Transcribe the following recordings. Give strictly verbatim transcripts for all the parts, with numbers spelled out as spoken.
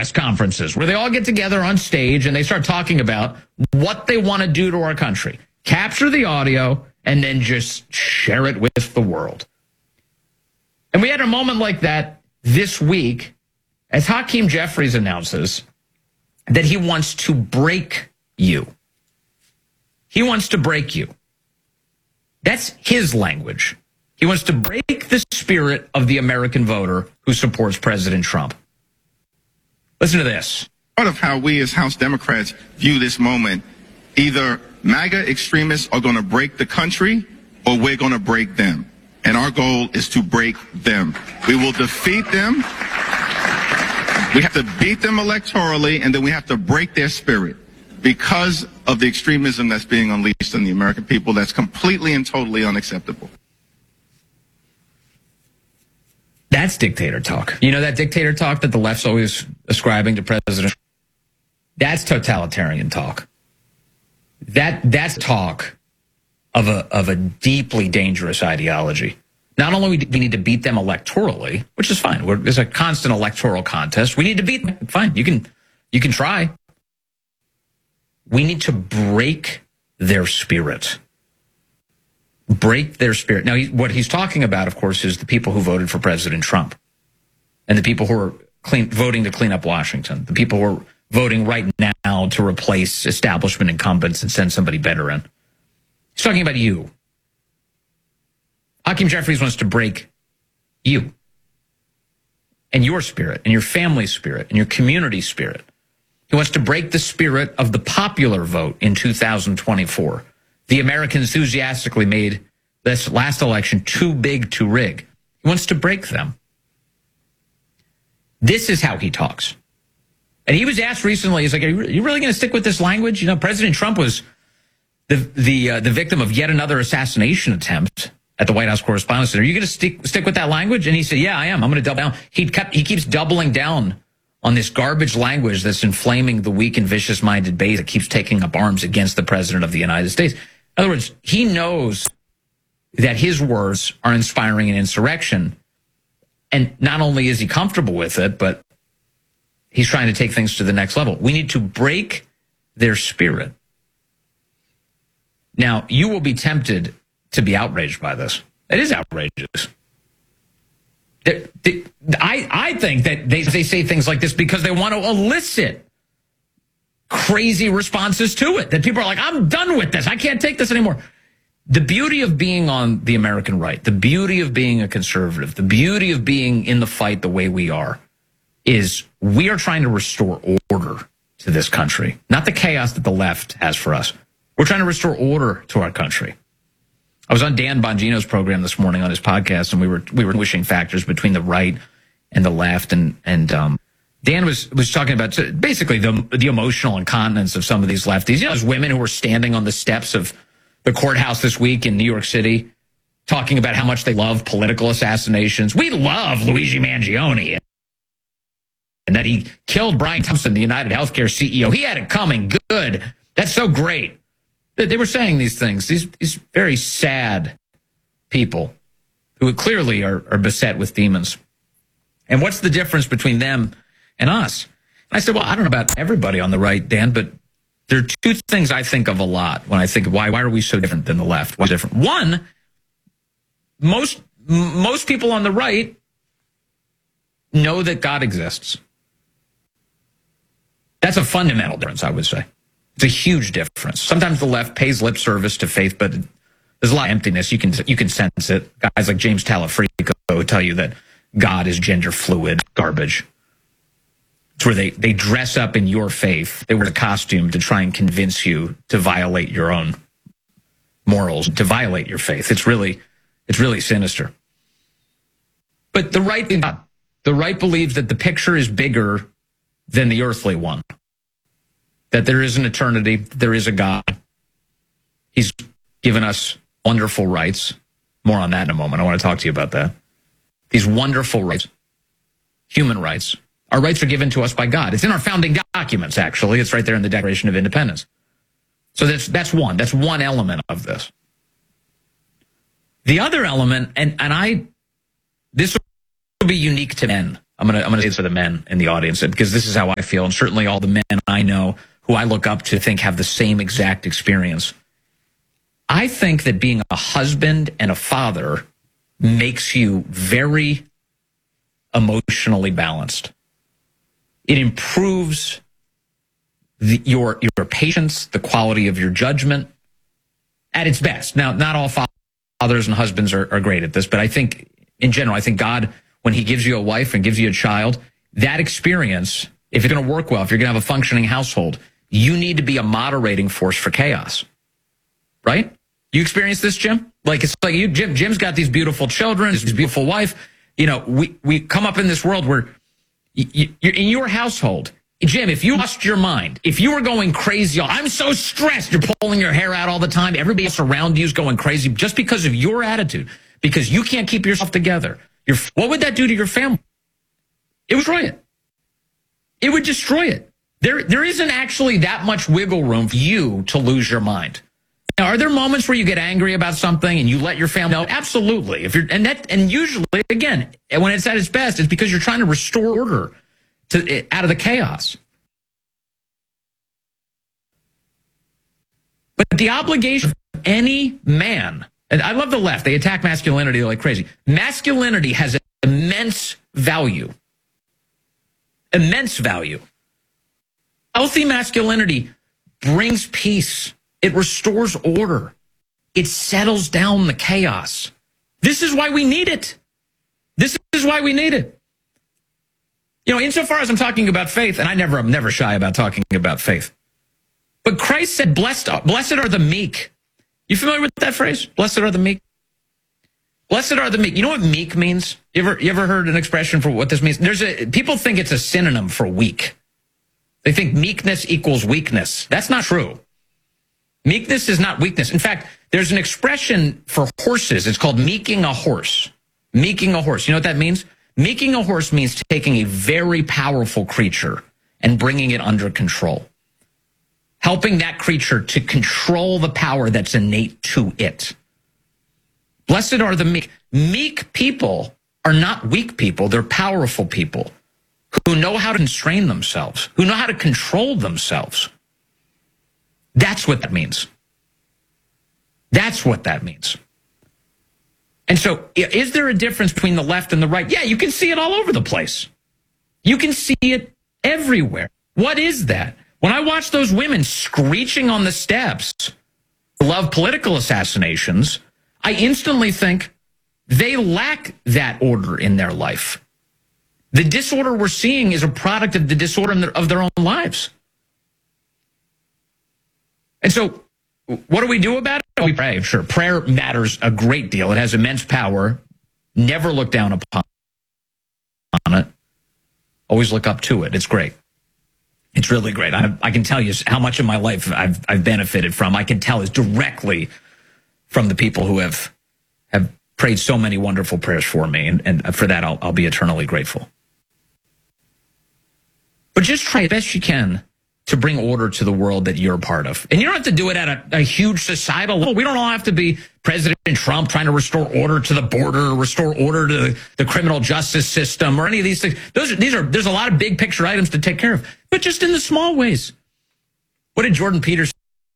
press conferences where they all get together on stage and they start talking about what they want to do to our country. Capture the audio and then just share it with the world. And we had a moment like that this week as Hakeem Jeffries announces that he wants to break you. He wants to break you. That's his language. He wants to break the spirit of the American voter who supports President Trump. Listen to this. Part of how we as House Democrats view this moment, either MAGA extremists are going to break the country or we're going to break them. And our goal is to break them. We will defeat them. We have to beat them electorally, and then we have to break their spirit because of the extremism that's being unleashed on the American people. That's completely and totally unacceptable. That's dictator talk. You know that dictator talk that the left's always ascribing to President? That's totalitarian talk. That that's talk of a of a deeply dangerous ideology. Not only do we need to beat them electorally, which is fine. We're, there's a constant electoral contest. We need to beat them. Fine, you can you can try. We need to break their spirit. Break their spirit. Now, he, what he's talking about, of course, is the people who voted for President Trump and the people who are clean, voting to clean up Washington, the people who are voting right now to replace establishment incumbents and send somebody better in. He's talking about you. Hakeem Jeffries wants to break you and your spirit and your family's spirit and your community spirit. He wants to break the spirit of the popular vote in two thousand twenty-four. The Americans enthusiastically made this last election too big to rig. He wants to break them. This is how he talks. And he was asked recently, he's like, are you really going to stick with this language? You know, President Trump was the the uh, the victim of yet another assassination attempt at the White House Correspondents' Center. Are you going to stick stick with that language? And he said, yeah, I am. I'm going to double down. He kept he keeps doubling down on this garbage language that's inflaming the weak and vicious-minded base that keeps taking up arms against the President of the United States. In other words, he knows that his words are inspiring an insurrection. And not only is he comfortable with it, but he's trying to take things to the next level. We need to break their spirit. Now, you will be tempted to be outraged by this. It is outrageous. They, they, I, I think that they, they say things like this because they want to elicit crazy responses to it, that people are like, I'm done with this. I can't take this anymore. The beauty of being on the American right, the beauty of being a conservative, the beauty of being in the fight the way we are, is we are trying to restore order to this country, not the chaos that the left has for us. We're trying to restore order to our country. I was on Dan Bongino's program this morning on his podcast, and we were we were distinguishing factors between the right and the left, and and um, Dan was was talking about basically the the emotional incontinence of some of these lefties. You know, those women who were standing on the steps of the courthouse this week in New York City, talking about how much they love political assassinations. We love Luigi Mangione, and that he killed Brian Thompson, the United Healthcare C E O. He had it coming. Good. That's so great. They were saying these things, these, these very sad people who clearly are, are beset with demons. And what's the difference between them and us? And I said, well, I don't know about everybody on the right, Dan, but there are two things I think of a lot when I think of why, why are we so different than the left? Why different? One, most, most people on the right know that God exists. That's a fundamental difference, I would say. It's a huge difference. Sometimes the left pays lip service to faith, but there's a lot of emptiness. You can you can sense it. Guys like James Talafrico tell you that God is gender fluid garbage. It's where they, they dress up in your faith. They wear a costume to try and convince you to violate your own morals, to violate your faith. It's really it's really sinister. But the right the right believes that the picture is bigger than the earthly one. That there is an eternity, there is a God. He's given us wonderful rights. More on that in a moment. I want to talk to you about that. These wonderful rights, human rights. Our rights are given to us by God. It's in our founding documents, actually. It's right there in the Declaration of Independence. So that's that's one. That's one element of this. The other element, and, and I, this will be unique to men. I'm going to I'm going to say this for the men in the audience, because this is how I feel, and certainly all the men I know who I look up to think have the same exact experience. I think that being a husband and a father makes you very emotionally balanced. It improves the, your your patience, the quality of your judgment at its best. Now, not all fathers and husbands are, are great at this, but I think in general, I think God, when he gives you a wife and gives you a child, that experience, if it's going to work well, if you're going to have a functioning household, you need to be a moderating force for chaos, right? You experience this, Jim? Like, it's like you, Jim, Jim's got these beautiful children, his beautiful wife. You know, we, we come up in this world where you, you're in your household. Jim, if you lost your mind, if you were going crazy, I'm so stressed, you're pulling your hair out all the time, everybody else around you is going crazy just because of your attitude, because you can't keep yourself together. You're, what would that do to your family? It would destroy it. It would destroy it. There, there isn't actually that much wiggle room for you to lose your mind. Now, are there moments where you get angry about something and you let your family know? Absolutely. If you're, and that, and usually, again, when it's at its best, it's because you're trying to restore order to out of the chaos. But the obligation of any man, and I love the left, they attack masculinity like crazy. Masculinity has immense value. Immense value. Healthy masculinity brings peace. It restores order. It settles down the chaos. This is why we need it. This is why we need it. You know, insofar as I'm talking about faith, and I never, I'm never shy about talking about faith. But Christ said, blessed, blessed are the meek. You familiar with that phrase? Blessed are the meek. Blessed are the meek. You know what meek means? You ever, you ever heard an expression for what this means? There's a, people think it's a synonym for weak. They think meekness equals weakness. That's not true. Meekness is not weakness. In fact, there's an expression for horses. It's called meeking a horse. Meeking a horse. You know what that means? Meeking a horse means taking a very powerful creature and bringing it under control. Helping that creature to control the power that's innate to it. Blessed are the meek. Meek people are not weak people. They're powerful people who know how to constrain themselves, who know how to control themselves. That's what that means. That's what that means. And so, is there a difference between the left and the right? Yeah, you can see it all over the place. You can see it everywhere. What is that? When I watch those women screeching on the steps, love political assassinations, I instantly think they lack that order in their life. The disorder we're seeing is a product of the disorder in their, of their own lives. And so, what do we do about it? We pray, sure. Prayer matters a great deal. It has immense power. Never look down upon it. Always look up to it. It's great. It's really great. I, I can tell you how much of my life I've, I've benefited from. I can tell is directly from the people who have have prayed so many wonderful prayers for me, and, and for that I'll, I'll be eternally grateful. But just try as best you can to bring order to the world that you're a part of. And you don't have to do it at a, a huge societal level. We don't all have to be President Trump trying to restore order to the border, or restore order to the, the criminal justice system, or any of these things. Those are, these are, there's a lot of big picture items to take care of, but just in the small ways. What did Jordan Peterson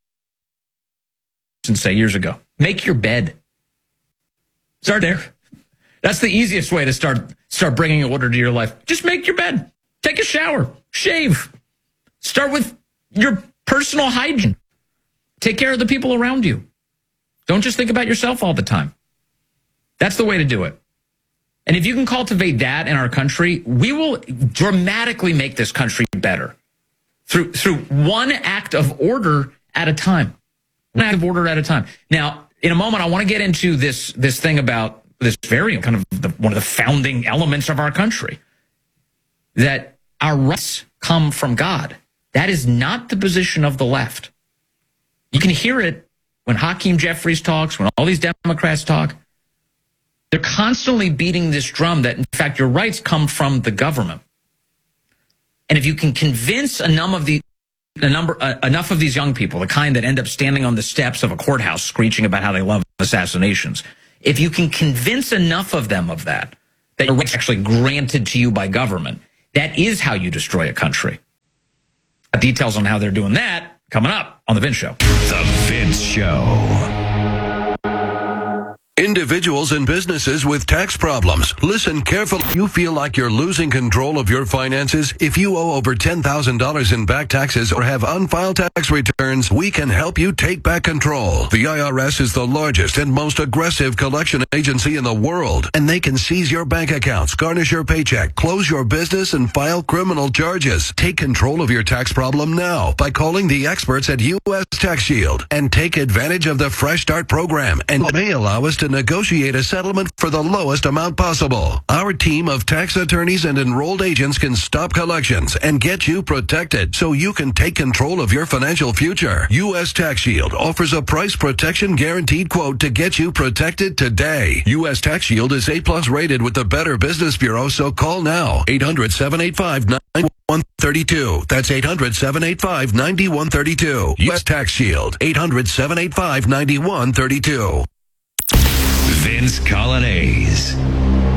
say years ago? Make your bed. Start there. That's the easiest way to start, start bringing order to your life. Just make your bed. Take a shower. Shave. Start with your personal hygiene. Take care of the people around you. Don't just think about yourself all the time. That's the way to do it. And if you can cultivate that in our country, we will dramatically make this country better through through one act of order at a time. One act of order at a time. Now, in a moment, I want to get into this this thing about this very kind of the, one of the founding elements of our country, that our rights come from God. That is not the position of the left. You can hear it when Hakeem Jeffries talks, when all these Democrats talk. They're constantly beating this drum that, in fact, your rights come from the government. And if you can convince a number of the a number uh, enough of these young people, the kind that end up standing on the steps of a courthouse screeching about how they love assassinations, if you can convince enough of them of that, that your rights are actually granted to you by government. That is how you destroy a country. Details on how they're doing that coming up on The Vince Show. The Vince Show. Individuals and businesses with tax problems. Listen carefully. You feel like you're losing control of your finances? If you owe over ten thousand dollars in back taxes or have unfiled tax returns, we can help you take back control. The I R S is the largest and most aggressive collection agency in the world, and they can seize your bank accounts, garnish your paycheck, close your business, and file criminal charges. Take control of your tax problem now by calling the experts at U S Tax Shield and take advantage of the Fresh Start program, and may allow us to negotiate a settlement for the lowest amount possible. Our team of tax attorneys and enrolled agents can stop collections and get you protected so you can take control of your financial future. U S Tax Shield offers a price protection guaranteed quote to get you protected today. U S Tax Shield is A plus rated with the Better Business Bureau, so call now. eight hundred, seven eight five, nine one three two. That's eight hundred, seven eight five, nine one three two. U S Tax Shield. eight hundred, seven eight five, nine one three two. Vince Colonnese.